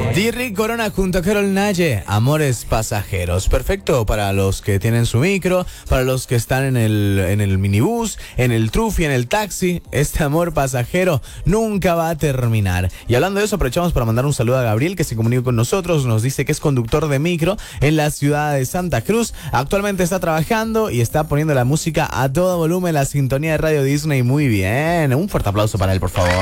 Dirry Corona junto a Carol Naye, Amores Pasajeros. Perfecto para los que tienen su micro, para los que están en el minibús, en el trufi, en el taxi. Este amor pasajero nunca va a terminar. Y hablando de eso, aprovechamos para mandar un saludo a Gabriel, que se comunicó con nosotros. Nos dice que es conductor de micro en la ciudad de Santa Cruz. Actualmente está trabajando y está poniendo la música a todo volumen, la sintonía de Radio Disney. Muy bien, un fuerte aplauso para él, por favor.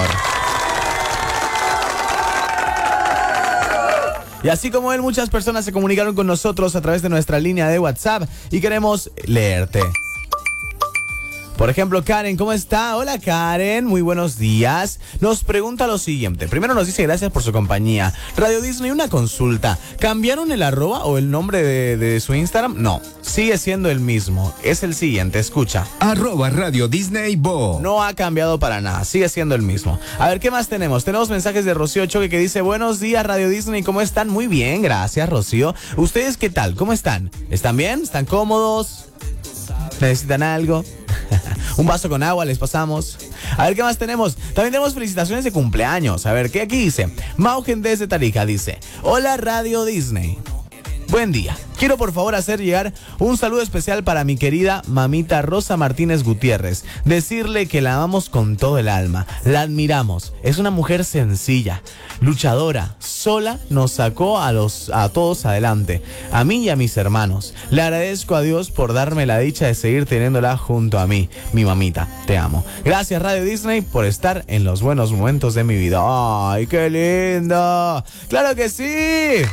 Y así como él, muchas personas se comunicaron con nosotros a través de nuestra línea de WhatsApp y queremos leerte. Por ejemplo, Karen, ¿cómo está? Hola, Karen, muy buenos días. Nos pregunta lo siguiente. Primero nos dice gracias por su compañía. Radio Disney, una consulta. ¿Cambiaron el arroba o el nombre de su Instagram? No, sigue siendo el mismo. Es el siguiente, escucha. @Radio Disney Bo. No ha cambiado para nada, sigue siendo el mismo. A ver, ¿qué más tenemos? Tenemos mensajes de Rocío Choque que dice: buenos días, Radio Disney, ¿cómo están? Muy bien, gracias, Rocío. ¿Ustedes qué tal? ¿Cómo están? ¿Están bien? ¿Están cómodos? ¿Necesitan algo? Un vaso con agua les pasamos. A ver, ¿qué más tenemos? También tenemos felicitaciones de cumpleaños. A ver, ¿qué aquí dice? Maugen desde Tarija dice: hola, Radio Disney. Buen día. Quiero por favor hacer llegar un saludo especial para mi querida mamita Rosa Martínez Gutiérrez. Decirle que la amamos con todo el alma. La admiramos. Es una mujer sencilla, luchadora. Sola nos sacó a todos adelante. A mí y a mis hermanos. Le agradezco a Dios por darme la dicha de seguir teniéndola junto a mí. Mi mamita, te amo. Gracias, Radio Disney, por estar en los buenos momentos de mi vida. ¡Ay, qué lindo! ¡Claro que sí!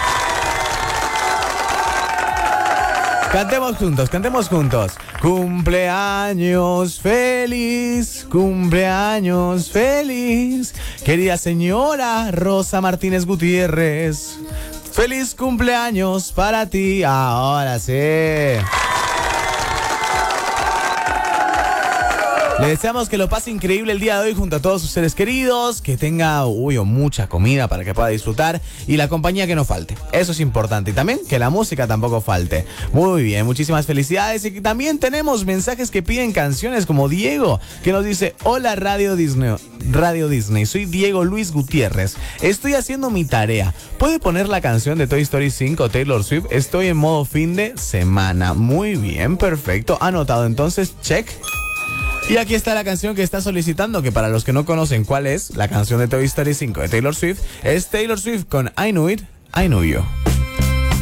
Cantemos juntos, cantemos juntos. Cumpleaños feliz, cumpleaños feliz, querida señora Rosa Martínez Gutiérrez. Feliz cumpleaños para ti. Ahora sí. Le deseamos que lo pase increíble el día de hoy junto a todos sus seres queridos, que tenga mucha comida para que pueda disfrutar y la compañía que no falte. Eso es importante. Y también que la música tampoco falte. Muy bien, muchísimas felicidades. Y también tenemos mensajes que piden canciones, como Diego, que nos dice: hola, Radio Disney, soy Diego Luis Gutiérrez. Estoy haciendo mi tarea. ¿Puede poner la canción de Toy Story 5 Taylor Swift? Estoy en modo fin de semana. Muy bien, perfecto. Anotado, entonces, check. Y aquí está la canción que está solicitando, que para los que no conocen cuál es, la canción de Toy Story 5 de Taylor Swift, es Taylor Swift con I Knew It, I Knew You.